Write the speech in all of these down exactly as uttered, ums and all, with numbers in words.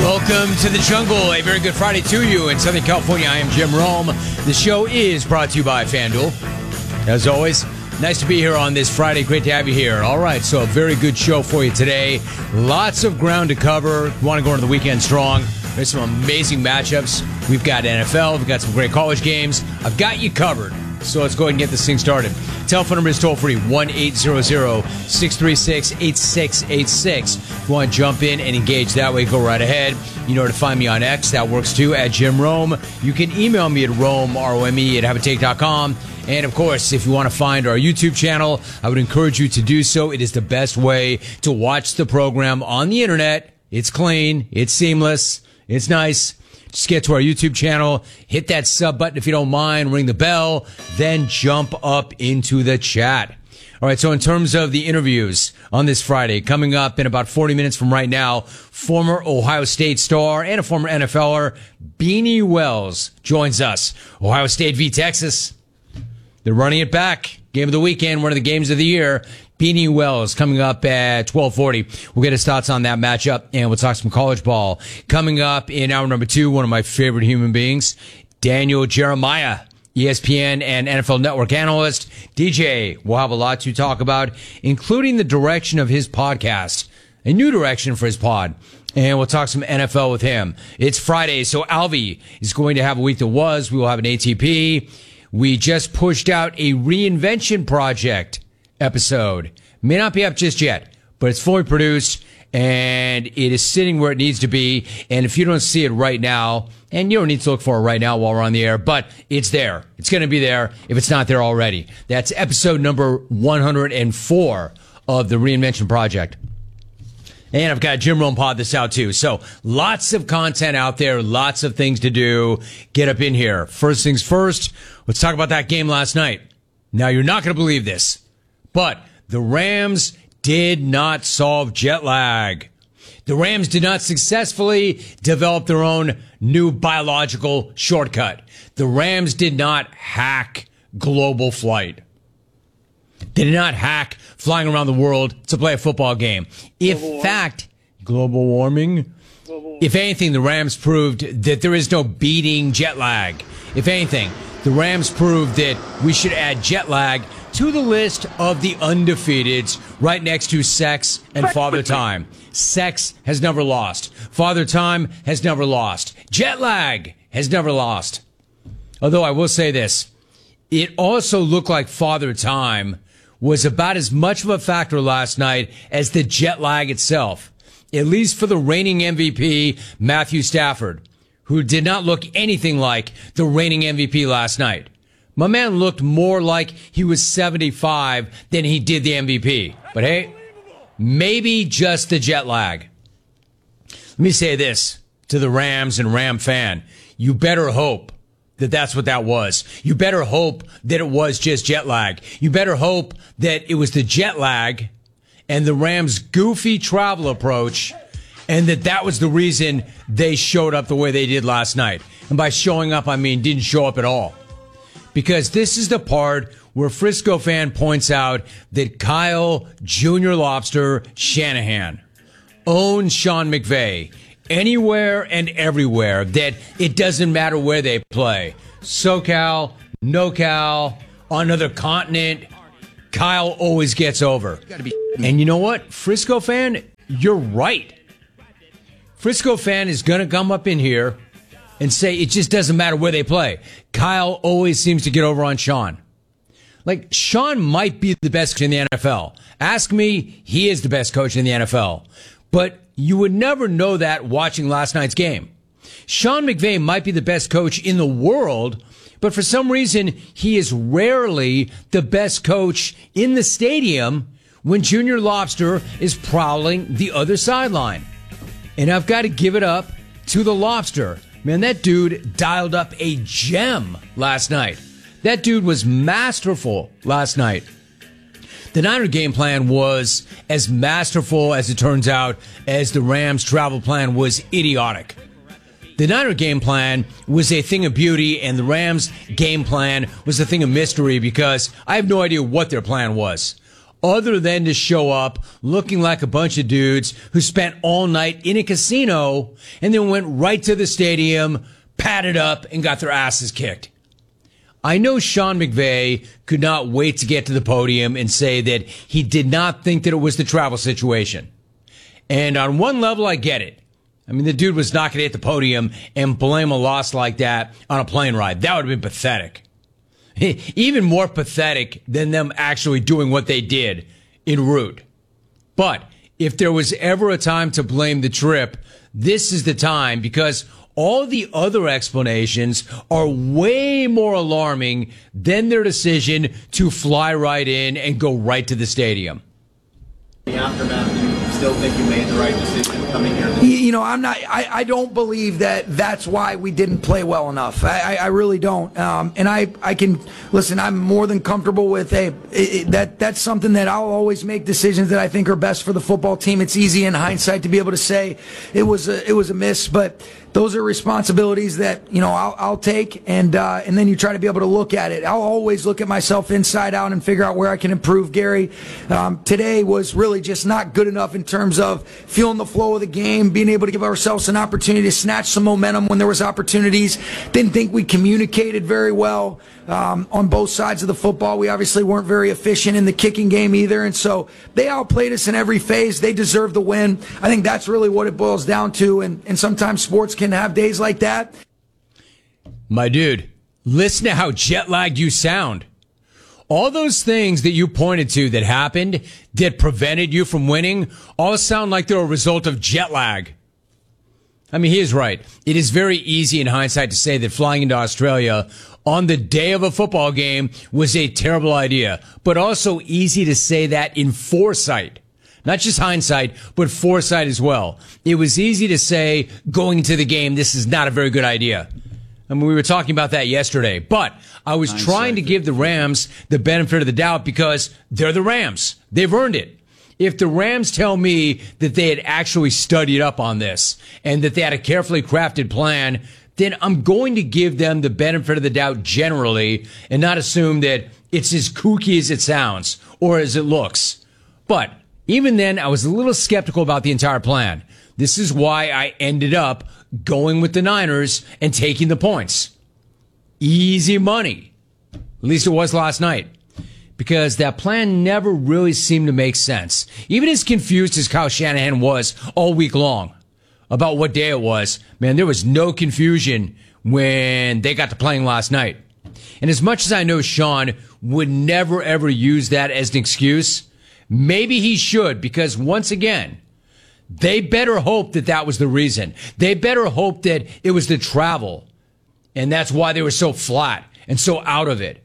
Welcome to the jungle. A very good Friday to you in Southern California. I am Jim Rome. The show is brought to you by FanDuel. As always, nice to be here on this Friday. Great to have you here. All right, so a very good show for you today. Lots of ground to cover. Want to go into the weekend strong. There's some amazing matchups. We've got N F L. We've got some great college games. I've got you covered. So let's go ahead and get this thing started. Telephone number is toll free, one eight hundred, six three six, eight six eight six. If you want to jump in and engage that way, go right ahead. You know where to find me on X. That works too, at Jim Rome. You can email me at Rome, R O M E, at have a take dot com. And, of course, if you want to find our YouTube channel, I would encourage you to do so. It is the best way to watch the program on the Internet. It's clean. It's seamless. It's nice. Just get to our YouTube channel, hit that sub button if you don't mind, ring the bell, then jump up into the chat. All right, so in terms of the interviews on this Friday, coming up in about forty minutes from right now, former Ohio State star and a former N F L er, Beanie Wells, joins us. Ohio State v. Texas. They're running it back. Game of the weekend, one of the games of the year. Beanie Wells coming up at twelve forty. We'll get his thoughts on that matchup, and we'll talk some college ball. Coming up in hour number two, one of my favorite human beings, Daniel Jeremiah, E S P N and N F L Network analyst. D J will have a lot to talk about, including the direction of his podcast, a new direction for his pod. And we'll talk some N F L with him. It's Friday, so Alvy is going to have a week that was. We will have an A T P. We just pushed out a reinvention project episode. May not be up just yet, but it's fully produced and it is sitting where it needs to be. And if you don't see it right now, and you don't need to look for it right now while we're on the air, but it's there. It's going to be there if it's not there already. That's episode number one hundred four of the Reinvention Project. And I've got Jim Rome pod this out too. So lots of content out there, lots of things to do. Get up in here. First things first, let's talk about that game last night. Now, you're not going to believe this, but the Rams did not solve jet lag. The Rams did not successfully develop their own new biological shortcut. The Rams did not hack global flight. They did not hack flying around the world to play a football game. In fact, global warming. Global. If anything, the Rams proved that there is no beating jet lag. If anything, the Rams proved that we should add jet lag to the list of the undefeateds, right next to sex and Father Time. Sex has never lost. Father Time has never lost. Jet lag has never lost. Although I will say this, it also looked like Father Time was about as much of a factor last night as the jet lag itself, at least for the reigning M V P, Matthew Stafford, who did not look anything like the reigning M V P last night. My man looked more like he was seventy-five than he did the M V P. But hey, maybe just the jet lag. Let me say this to the Rams and Ram fan. You better hope that that's what that was. You better hope that it was just jet lag. You better hope that it was the jet lag and the Rams' goofy travel approach, and that that was the reason they showed up the way they did last night. And by showing up, I mean didn't show up at all. Because this is the part where Frisco fan points out that Kyle Junior Lobster Shanahan owns Sean McVay anywhere and everywhere, that it doesn't matter where they play. SoCal, NoCal, on another continent, Kyle always gets over. And you know what? Frisco fan, you're right. Frisco fan is going to come up in here and say it just doesn't matter where they play. Kyle always seems to get over on Sean. Like, Sean might be the best coach in the N F L. Ask me, he is the best coach in the N F L. But you would never know that watching last night's game. Sean McVay might be the best coach in the world, but for some reason, he is rarely the best coach in the stadium when Junior Lobster is prowling the other sideline. And I've got to give it up to the Lobster. Man, that dude dialed up a gem last night. That dude was masterful last night. The Niner game plan was as masterful, as it turns out, as the Rams travel plan was idiotic. The Niner game plan was a thing of beauty, and the Rams game plan was a thing of mystery, because I have no idea what their plan was. other than to show up looking like a bunch of dudes who spent all night in a casino and then went right to the stadium, padded up, and got their asses kicked. I know Sean McVay could not wait to get to the podium and say that he did not think that it was the travel situation. And on one level, I get it. I mean, the dude was not going to hit the podium and blame a loss like that on a plane ride. That would have been pathetic. Even more pathetic than them actually doing what they did en route. But if there was ever a time to blame the trip, this is the time, because all the other explanations are way more alarming than their decision to fly right in and go right to the stadium. The aftermath, do you still think you made the right decision coming here? You know, I'm not. I, I don't believe that that's why we didn't play well enough. I, I, I really don't. Um, and I, I can listen. I'm more than comfortable with hey, it, it, that. That's something that I'll always make decisions that I think are best for the football team. It's easy in hindsight to be able to say it was a, it was a miss, but those are responsibilities that, you know, I'll, I'll take, and uh, and then you try to be able to look at it. I'll always look at myself inside out and figure out where I can improve, Gary. Um, today was really just not good enough in terms of feeling the flow of the game, being able to give ourselves an opportunity to snatch some momentum when there was opportunities. Didn't think we communicated very well um, on both sides of the football. We obviously weren't very efficient in the kicking game either, and so they outplayed us in every phase. They deserve the win. I think that's really what it boils down to, and, and sometimes sports can have days like that. My dude, listen to how jet lagged you sound. All those things that you pointed to that happened that prevented you from winning all sound like they're a result of jet lag. I mean, he is right. It is very easy in hindsight to say that flying into Australia on the day of a football game was a terrible idea, but also easy to say that in foresight. Not just hindsight, but foresight as well. It was easy to say going into the game, this is not a very good idea. I mean, we were talking about that yesterday, but I was hindsight. trying to give the Rams the benefit of the doubt because they're the Rams. They've earned it. If the Rams tell me that they had actually studied up on this and that they had a carefully crafted plan, then I'm going to give them the benefit of the doubt generally and not assume that it's as kooky as it sounds or as it looks. But even then, I was a little skeptical about the entire plan. This is why I ended up going with the Niners and taking the points. Easy money. At least it was last night. Because that plan never really seemed to make sense. Even as confused as Kyle Shanahan was all week long about what day it was, man, there was no confusion when they got to playing last night. And as much as I know Sean would never ever use that as an excuse, maybe he should, because once again, they better hope that that was the reason. They better hope that it was the travel. And that's why they were so flat and so out of it.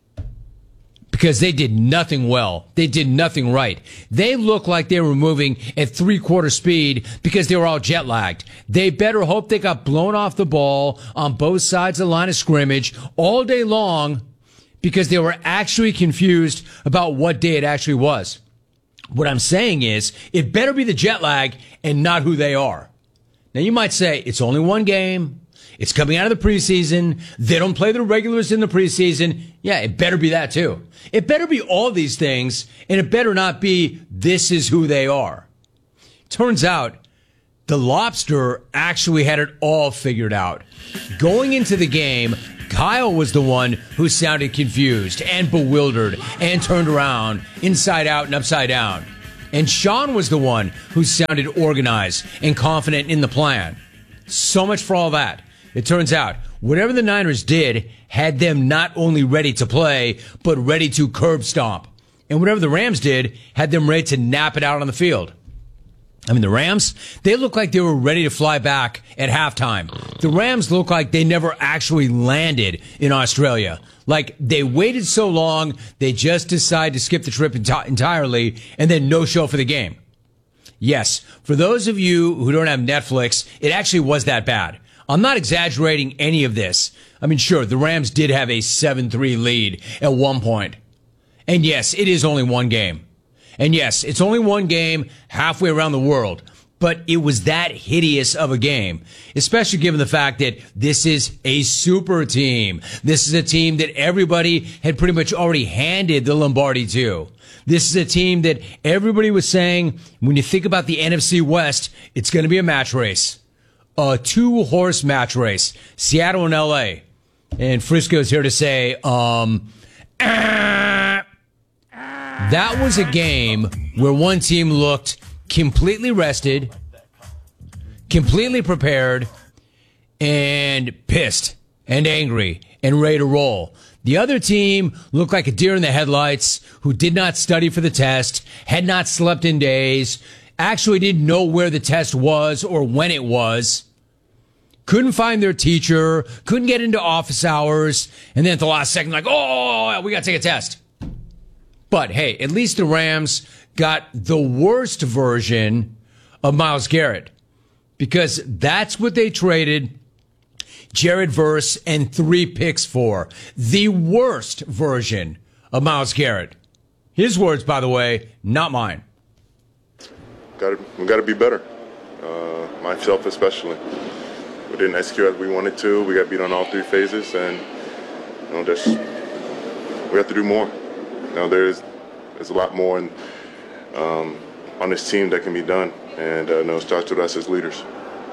Because they did nothing well. They did nothing right. They looked like they were moving at three-quarter speed because they were all jet-lagged. They better hope they got blown off the ball on both sides of the line of scrimmage all day long because they were actually confused about what day it actually was. What I'm saying is, it better be the jet lag and not who they are. Now, you might say, it's only one game. It's coming out of the preseason. They don't play the regulars in the preseason. Yeah, it better be that too. It better be all these things, and it better not be this is who they are. Turns out, the Lobster actually had it all figured out. Going into the game, Kyle was the one who sounded confused and bewildered and turned around inside out and upside down. And Sean was the one who sounded organized and confident in the plan. So much for all that. It turns out, whatever the Niners did had them not only ready to play, but ready to curb stomp. And whatever the Rams did had them ready to nap it out on the field. I mean, the Rams, they look like they were ready to fly back at halftime. The Rams look like they never actually landed in Australia. Like, they waited so long, they just decided to skip the trip enti- entirely and then no show for the game. Yes, for those of you who don't have Netflix, it actually was that bad. I'm not exaggerating any of this. I mean, sure, the Rams did have a seven three lead at one point. And yes, it is only one game. And yes, it's only one game halfway around the world. But it was that hideous of a game, especially given the fact that this is a super team. This is a team that everybody had pretty much already handed the Lombardi to. This is a team that everybody was saying, when you think about the N F C West, it's going to be a match race. A two-horse match race. Seattle and L A. And Frisco's here to say, um, ah. That was a game where one team looked completely rested, completely prepared, and pissed and angry and ready to roll. The other team looked like a deer in the headlights who did not study for the test, had not slept in days, actually didn't know where the test was or when it was, couldn't find their teacher, couldn't get into office hours, and then at the last second, like, oh, we got to take a test. But hey, at least the Rams got the worst version of Myles Garrett, because that's what they traded Jared Verse and three picks for. The worst version of Myles Garrett. His words, by the way, not mine. Got to, we got to be better. Uh, myself especially. We didn't execute as we wanted to. We got beat on all three phases, and you know, just we have to do more. You know, there's there's a lot more in, um, on this team that can be done, and uh, you know, it starts with us as leaders.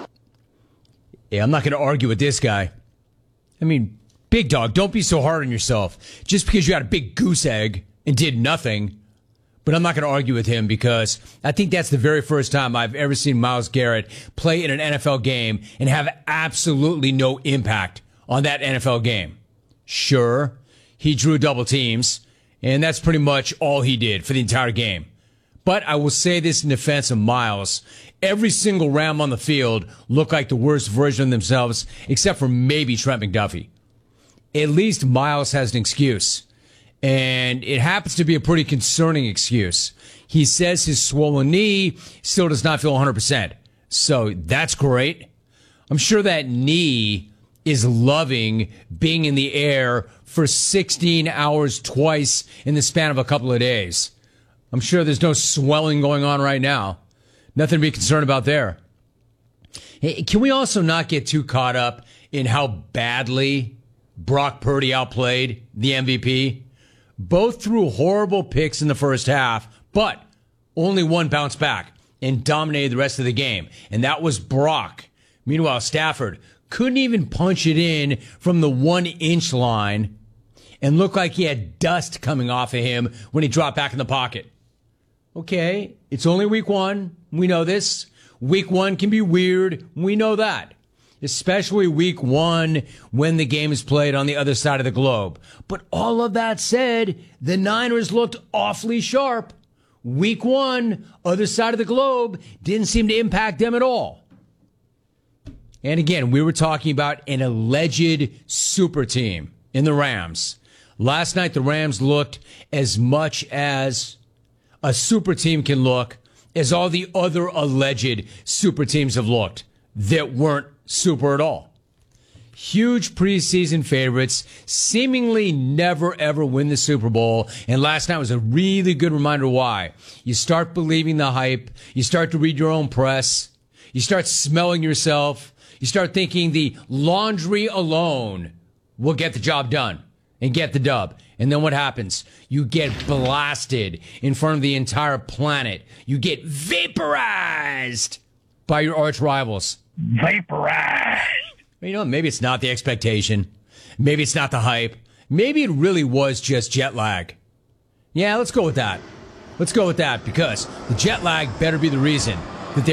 Yeah, I'm not going to argue with this guy. I mean, big dog, don't be so hard on yourself. Just because you had a big goose egg and did nothing. But I'm not going to argue with him, because I think that's the very first time I've ever seen Myles Garrett play in an N F L game and have absolutely no impact on that N F L game. Sure, he drew double teams, and that's pretty much all he did for the entire game. But I will say this in defense of Myles. Every single Ram on the field looked like the worst version of themselves, except for maybe Trent McDuffie. At least Myles has an excuse. And it happens to be a pretty concerning excuse. He says his swollen knee still does not feel one hundred percent. So that's great. I'm sure that knee is loving being in the air for sixteen hours twice in the span of a couple of days. I'm sure there's no swelling going on right now. Nothing to be concerned about there. Hey, can we also not get too caught up in how badly Brock Purdy outplayed the M V P? Both threw horrible picks in the first half, but only one bounced back and dominated the rest of the game, and that was Brock. Meanwhile, Stafford couldn't even punch it in from the one-inch line and looked like he had dust coming off of him when he dropped back in the pocket. Okay, it's only week one. We know this. Week one can be weird. We know that. Especially week one when the game is played on the other side of the globe. But all of that said, the Niners looked awfully sharp. Week one, other side of the globe, didn't seem to impact them at all. And again, we were talking about an alleged super team in the Rams. Last night, the Rams looked as much as a super team can look as all the other alleged super teams have looked that weren't super at all. Huge preseason favorites, seemingly never ever win the Super Bowl, and last night was a really good reminder why. You start believing the hype, you start to read your own press, you start smelling yourself, you start thinking the laundry alone will get the job done and get the dub. And then what happens? You get blasted in front of the entire planet. You get vaporized by your arch rivals. Vaporized. You know, maybe it's not the expectation. Maybe it's not the hype. Maybe it really was just jet lag. Yeah, let's go with that. Let's go with that, because the jet lag better be the reason